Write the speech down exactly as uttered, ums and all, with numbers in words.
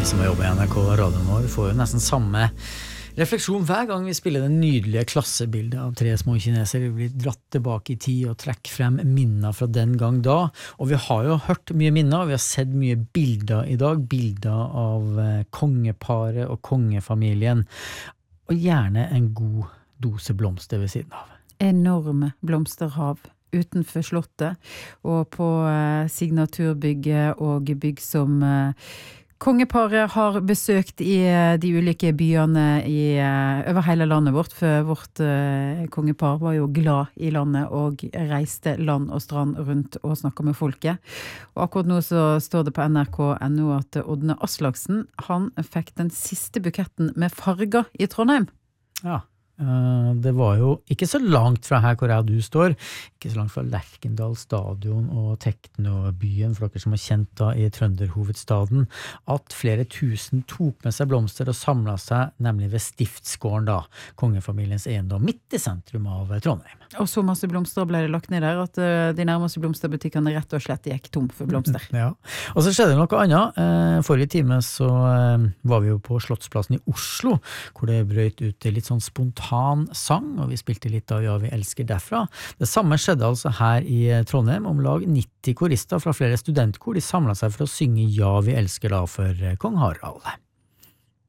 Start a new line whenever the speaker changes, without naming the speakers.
som har jobbet i N R K Radio nå, vi får jo nesten samme refleksjon hver gang vi spiller den nydelige klassebildet av tre små kinesere. Vi blir dratt tilbake i tid og trekker frem minner fra den gang da. Og vi har jo hørt mye minner, vi har sett mye bilder i dag, bilder av kongeparet og kongefamilien, og gjerne en god dose blomster ved siden av.
Enorme blomsterhav utenfor slottet, og på signaturbygget og bygg som kongeparet har besøkt i de ulike byene i, over hele landet vårt, for vårt uh, kongepar var jo glad i landet og reiste land og strand rundt og snakket med folket. Og akkurat nå så står det på N R K punkt N O at Ådne Aslaksen, han fikk den siste buketten med farger i Trondheim.
Ja. Uh, det var jo ikke så langt fra her hvor jeg du står, ikke så langt fra Lerkendal stadion og Teknobyen, for dere som har kjent da i Trønderhovedstaden, at flere tusen tok med seg blomster og samlet seg nemlig ved Stiftsgården da, kongefamiliens eiendom, midt i sentrum av Trondheim.
Og så masse blomster ble det lagt ned der, at uh, de nærmeste blomsterbutikkene rett og slett gikk tom for blomster.
Ja, og så skjedde det noe annet. Uh, forrige time så uh, var vi jo på Slottsplassen i Oslo, hvor det brøt ut litt sånn spontan han sang, og vi spilte litt av Ja, vi elsker derfra. Det samme skjedde altså her i Trondheim, om lag nitti korister fra flere studentkor, de samlet seg for å synge Ja, vi elsker da for kong Harald.